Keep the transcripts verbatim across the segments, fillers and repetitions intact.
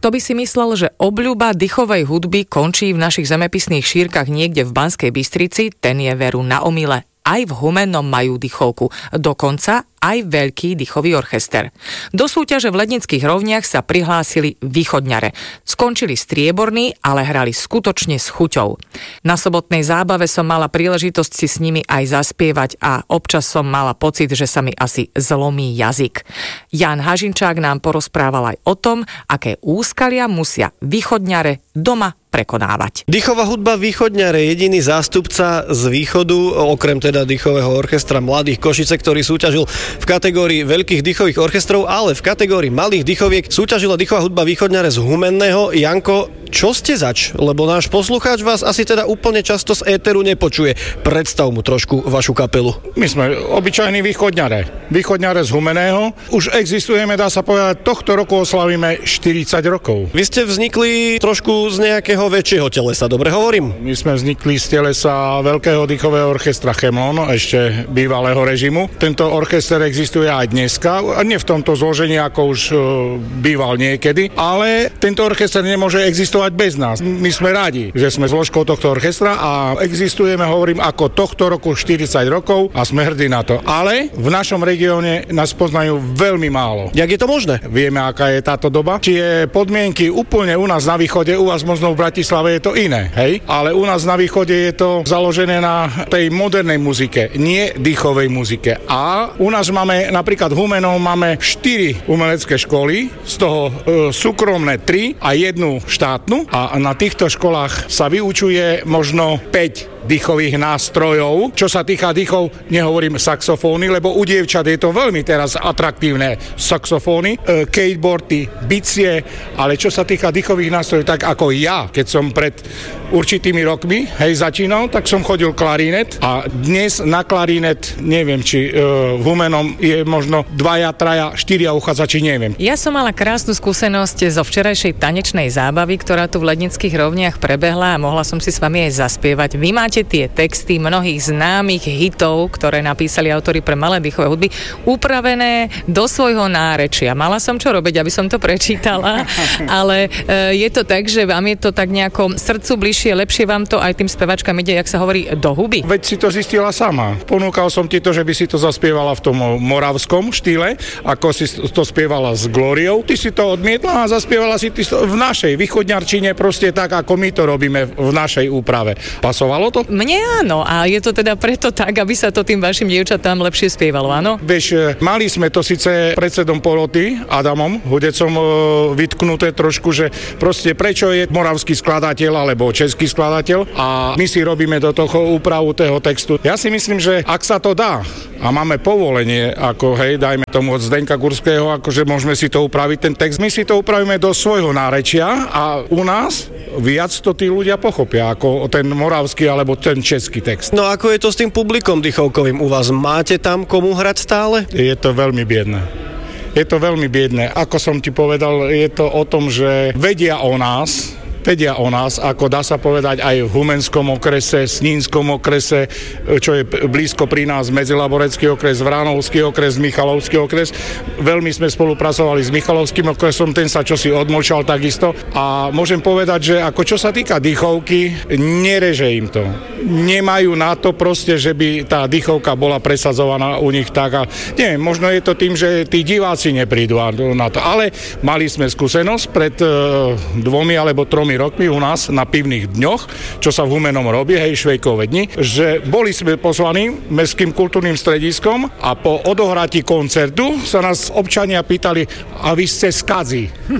Kto by si myslel, že obľuba dychovej hudby končí v našich zemepisných šírkach niekde v Banskej Bystrici, ten je veru na omyle. Aj v Humennom majú dychovku. Dokonca aj veľký dychový orchester. Do súťaže v Lednických rovniach sa prihlásili východňare. Skončili strieborní, ale hrali skutočne s chuťou. Na sobotnej zábave som mala príležitosť si s nimi aj zaspievať a občas som mala pocit, že sa mi asi zlomí jazyk. Ján Hažinčák nám porozprával aj o tom, aké úskalia musia východňare doma prekonávať. Dychová hudba východňare, jediný zástupca z východu, okrem teda dychového orchestra Mladých Košice, ktorý súťažil v kategórii veľkých dychových orchestrov, ale v kategórii malých dychoviek súťažila dychová hudba východňare z Humenného. Janko, čo ste zač? Lebo náš poslucháč vás asi teda úplne často z éteru nepočuje. Predstav mu trošku vašu kapelu. My sme obyčajní východňare. Východňare z Humenného. Už existujeme, dá sa povedať, tohto roku oslavíme štyridsať rokov. Vy ste vznikli trošku z nejakého väčšieho telesa, dobre hovorím? My sme vznikli z telesa veľkého dychového orchestra Chemlon, ešte bývalého režimu. Tento orchester existuje aj dneska, a nie v tomto zložení, ako už uh, býval niekedy, ale tento orchester nemôže existovať bez nás. My sme radi, že sme zložkou tohto orchestra a existujeme, hovorím, ako tohto roku štyridsať rokov a sme hrdí na to. Ale v našom regióne nás poznajú veľmi málo. Jak je to možné? Vieme, aká je táto doba. Tie podmienky úplne u nás na východe, u vás možno v Bratislave je to iné, hej? Ale u nás na východe je to založené na tej modernej muzike, nie dýchovej muzike. A u nás máme, napríklad v Humennom máme štyri umelecké školy, z toho e, súkromné tri a jednu štátnu. A na týchto školách sa vyučuje možno päť dýchových nástrojov. Čo sa týka dýchov, nehovorím saxofóny, lebo u dievčat je to veľmi teraz atraktívne saxofóny, e, skateboardy, bicie, ale čo sa týka dýchových nástrojov, tak ako ja, keď som pred určitými rokmi, hej, začínal, tak som chodil klarinet a dnes na klarinet, neviem, či e, v Humennom je možno dvaja, traja, štyria uchádzači, neviem. Ja som mala krásnu skúsenosť zo včerajšej tanečnej zábavy, ktorá tu v Lednických rovniach prebehla a mohla som si s vami aj zaspievať. Vy máte tie texty mnohých známych hitov, ktoré napísali autori pre malé dýchové hudby, upravené do svojho nárečia. Mala som čo robiť, aby som to prečítala, ale e, je to tak, že vám je to tak nejako srdcu bližšie, lepšie vám to aj tým spevačkám ide, jak sa hovorí, do huby? Veď si to zistila sama. Ponúkal som ti to, že by si to zaspievala v tom moravskom štýle, ako si to spievala s Glóriou. Ty si to odmietla a zaspievala si to v našej východňarčine, proste tak, ako my to robíme v našej úprave. Pasovalo to? Mne áno, a je to teda preto tak, aby sa to tým vašim dievčatám lepšie spievalo, áno? Vieš, mali sme to síce predsedom poroty, Adamom Hudecom, vytknuté trošku, že proste prečo je moravský skladateľ alebo český skladateľ a my si robíme do toho úpravu toho textu. Ja si myslím, že ak sa to dá a máme povolenie, ako hej, dajme tomu od Zdenka Gurského, akože môžeme si to upraviť ten text, my si to upravíme do svojho nárečia a u nás viac to tí ľudia pochopia, ako ten moravský alebo ten český text. No ako je to s tým publikom dychovkovým u vás? Máte tam komu hrať stále? Je to veľmi biedné. Je to veľmi biedné. Ako som ti povedal, je to o tom, že vedia o nás, vedia o nás, ako dá sa povedať aj v Humenskom okrese, Snínskom okrese, čo je blízko pri nás, Medzilaborecký okres, Vránovský okres, Michalovský okres. Veľmi sme spolupracovali s Michalovským okresom, ten sa čosi odmlčal takisto. A môžem povedať, že ako čo sa týka dýchovky, nereže im to. Nemajú na to proste, že by tá dýchovka bola presadzovaná u nich tak. A neviem, možno je to tým, že tí diváci neprídu na to. Ale mali sme skúsenosť pred uh, dvomi alebo tromi rokmi u nás na pivných dňoch, čo sa v Humennom robí, hej, Švejkové dni, že boli sme poslaní Mestským kultúrnym strediskom a po odohratí koncertu sa nás občania pýtali, a vy ste z Kadzi?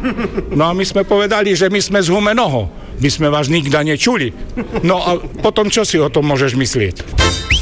No a my sme povedali, že my sme z Humenoho. My sme vás nikda nečuli. No a potom čo si o tom môžeš myslieť?